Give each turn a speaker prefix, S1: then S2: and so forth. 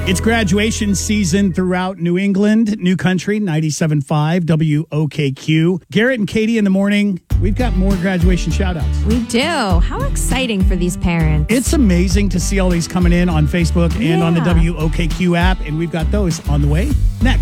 S1: It's graduation season throughout New England, New Country, 97.5 WOKQ. Garrett and Katie in the morning. We've got more graduation shout-outs.
S2: We do. How exciting for these parents.
S1: It's amazing to see all these coming in on Facebook and on the WOKQ app, and we've got those on the way next.